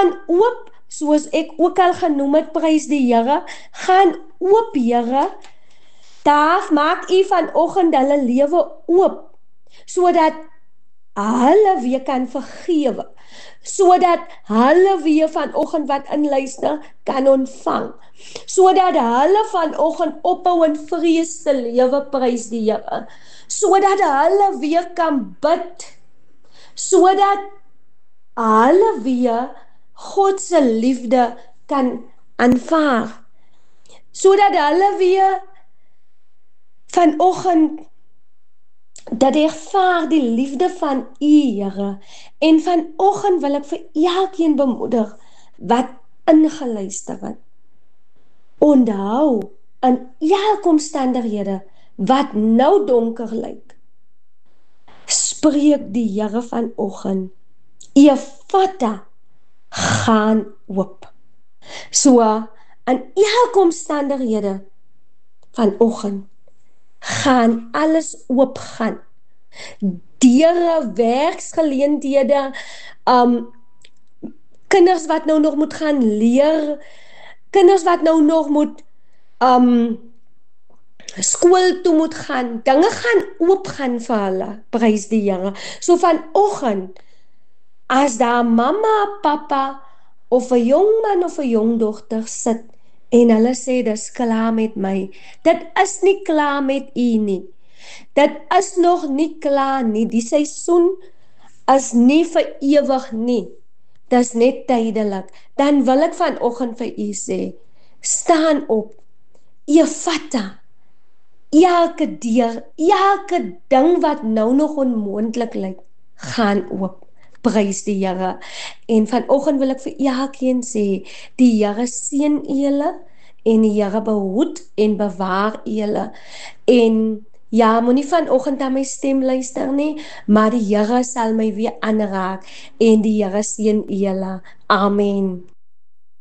gaan oop, soos ek ook al genoem het, prys die Here, gaan oop, Here. Daar maak U vanoggend hulle lewe oop, sodat hulle weer kan vergewe, sodat hulle weer vanoggend wat inluister kan ontvang, sodat hulle vanoggend ophou in vrees te lewe, prys die Here, sodat hulle weer kan bid, sodat hulle weer God se liefde kan aanvaar, sodat hulle weer vanoggend dat ervaar die liefde van U, Here. En vanoggend wil ek vir elkeen bemoedig wat ingeluister het. Onthou, in elke omstandighede wat nou donker lyk, spreek die Here vanoggend, Efata gaan oop. So, in elke omstandighede vanoggend gaan alles oop gaan. Deure, werksgeleenthede, kinders wat nou nog moet gaan leer, kinders wat nou nog moet skool toe moet gaan, dinge gaan oop gaan vir hulle, prys die Here. So vanoggend, as daar mama, papa, of 'n jong man of 'n jong dogter sit, en hulle sê, dis klaar met my. Dit is nie klaar met U nie. Dit is nog nie klaar nie. Die seisoen is nie vir ewig nie. Dis net tydelik. Dan wil ek vanoggend vir U sê, staan op. Efata. Elke deur, elke ding wat nou nog onmoontlik lyk, gaan oop. Prys die Here. En vanoggend wil ek vir elkeen sê, die Here seën julle en die Here behoed en bewaar julle. En ja, moenie vanoggend aan my stem luister nie, maar die Here sal my weer aanraak en die Here seën julle. Amen.